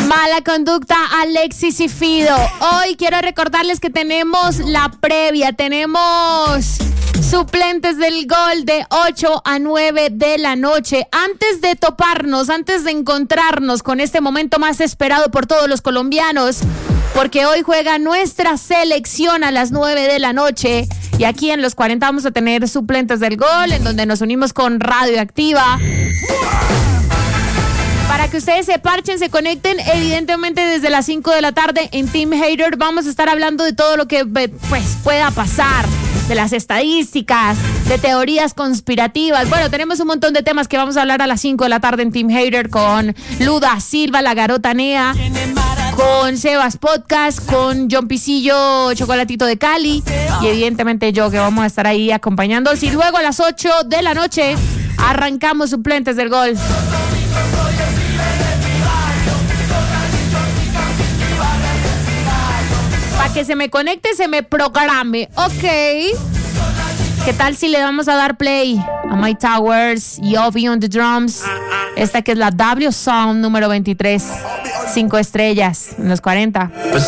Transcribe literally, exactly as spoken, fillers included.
Mala conducta, Alexis y Fido. Hoy quiero recordarles que tenemos la previa, tenemos suplentes del gol de ocho a nueve de la noche. Antes de toparnos, antes de encontrarnos con este momento más esperado por todos los colombianos, porque hoy juega nuestra selección a las nueve de la noche. Y aquí en Los cuarenta vamos a tener suplentes del gol, en donde nos unimos con Radioactiva. Para que ustedes se parchen, se conecten, evidentemente desde las cinco de la tarde en Team Hater vamos a estar hablando de todo lo que pues, pueda pasar, de las estadísticas, de teorías conspirativas. Bueno, tenemos un montón de temas que vamos a hablar a las cinco de la tarde en Team Hater con Luda Silva, la Garota Nea, con Sebas Podcast, con John Pisillo, Chocolatito de Cali y evidentemente yo, que vamos a estar ahí acompañándolos. Y luego a las ocho de la noche arrancamos suplentes del gol. Para que se me conecte, se me programe. Ok. ¿Qué tal si le vamos a dar play a My Towers y Obi on the drums? Esta que es la W Sound número veintitrés. Cinco estrellas en Los cuarenta.